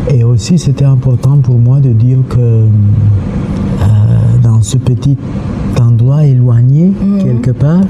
Et aussi, c'était important pour moi de dire que dans ce petit endroit éloigné, quelque part,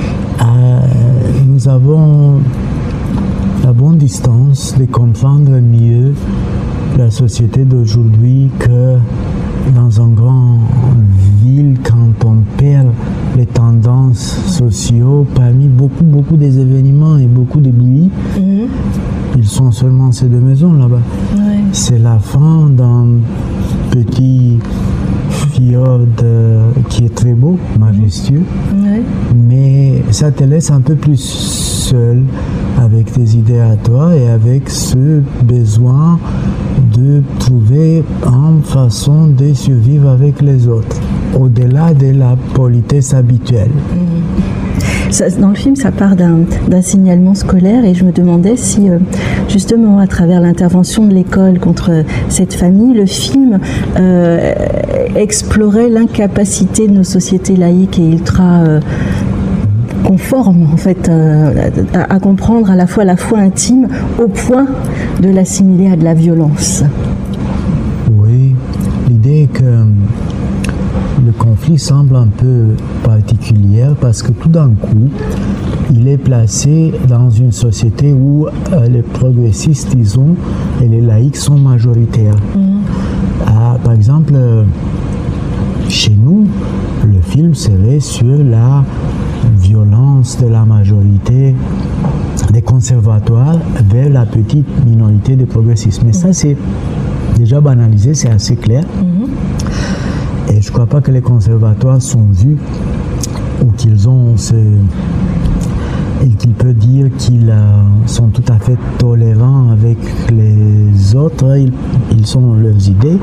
nous avons la bonne distance de comprendre mieux la société d'aujourd'hui que dans une grande ville, quand on perd les tendances sociaux, parmi beaucoup des événements et beaucoup de bruit, ils sont seulement ces deux maisons là-bas. Ouais. C'est la fin d'un petit fjord qui est très beau, majestueux, mais ça te laisse un peu plus seul avec tes idées à toi et avec ce besoin de trouver une façon de survivre avec les autres, au-delà de la politesse habituelle. Dans le film, ça part d'un signalement scolaire et je me demandais si, justement, à travers l'intervention de l'école contre cette famille, le film explorait l'incapacité de nos sociétés laïques et ultra conformes, en fait, à comprendre à la fois la foi intime au point de l'assimiler à de la violence. Oui, l'idée est que le conflit semble un peu particulier parce que tout d'un coup, il est placé dans une société où les progressistes, disons, et les laïcs sont majoritaires. Par exemple, chez nous, le film serait sur la violence de la majorité des conservatoires vers la petite minorité des progressistes. Mais ça, c'est déjà banalisé, c'est assez clair. Et je ne crois pas que les conservatoires sont vus ou qu'ils ont et qu'il peut dire qu'ils sont tout à fait tolérants avec les autres. Ils ont leurs idées.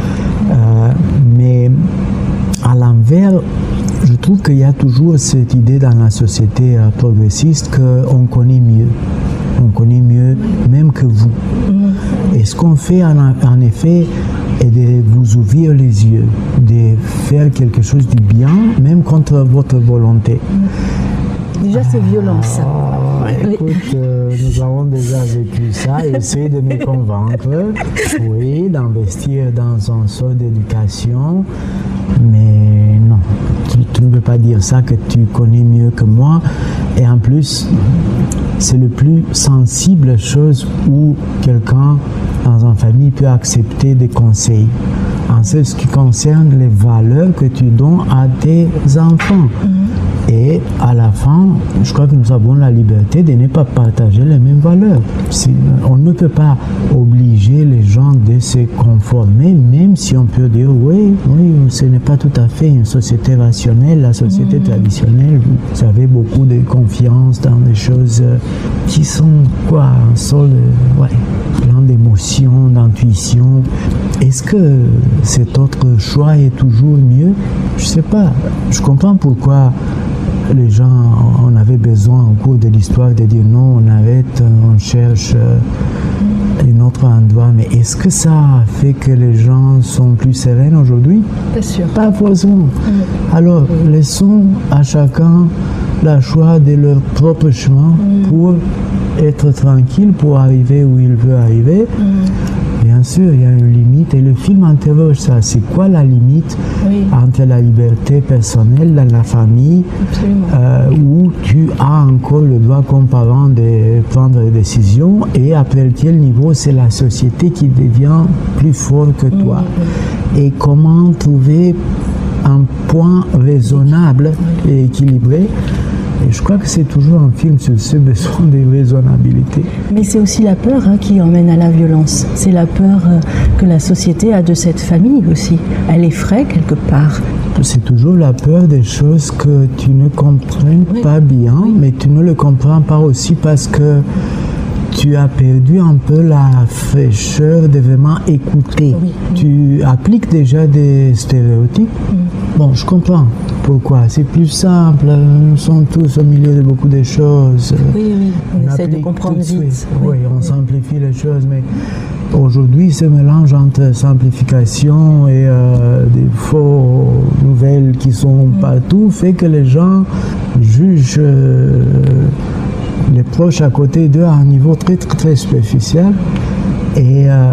Mais à l'envers, je trouve qu'il y a toujours cette idée dans la société progressiste qu'on connaît mieux. On connaît mieux même que vous. Et ce qu'on fait en effet est de vous ouvrir les yeux, de faire quelque chose du bien, même contre votre volonté. Déjà, c'est violent, ça. Écoute, nous avons déjà vécu ça. Essayez de me convaincre, oui, d'investir dans un sort d'éducation. Mais non, tu ne peux pas dire ça, que tu connais mieux que moi. Et en plus, c'est le plus sensible chose où quelqu'un dans une famille peut accepter des conseils. En ce qui concerne les valeurs que tu donnes à tes enfants. Et à la fin, je crois que nous avons la liberté de ne pas partager les mêmes valeurs. On ne peut pas obliger les gens de se conformer, même si on peut dire oui, ce n'est pas tout à fait une société rationnelle. La société traditionnelle, vous avez beaucoup de confiance dans des choses qui sont un sol plein d'émotions, d'intuition. Est-ce que cet autre choix est toujours mieux? Je ne sais pas. Je comprends pourquoi les gens, on avait besoin au cours de l'histoire de dire non, on arrête, on cherche un autre endroit. Mais est-ce que ça fait que les gens sont plus sereins aujourd'hui? Pas sûr. Pas forcément. Alors, laissons à chacun le choix de leur propre chemin pour être tranquille, pour arriver où il veut arriver. Bien sûr, il y a une limite et le film interroge ça. C'est quoi la limite entre la liberté personnelle dans la famille où tu as encore le droit comme parent de prendre des décisions et après quel niveau c'est la société qui devient plus forte que toi. Et comment trouver un point raisonnable et équilibré. Et je crois que c'est toujours un film sur ce besoin de raisonnabilité. Mais c'est aussi la peur qui emmène à la violence. C'est la peur que la société a de cette famille aussi. Elle effraie quelque part. C'est toujours la peur des choses que tu ne comprends pas bien, mais tu ne le comprends pas aussi parce que tu as perdu un peu la fraîcheur de vraiment écouter. Tu appliques déjà des stéréotypes. Bon, je comprends pourquoi. C'est plus simple. Nous sommes tous au milieu de beaucoup de choses. On essaie de comprendre vite. On simplifie les choses, mais aujourd'hui, ce mélange entre simplification et des faux nouvelles qui sont partout fait que les gens jugent les proches à côté d'eux à un niveau très, très, très superficiel. Et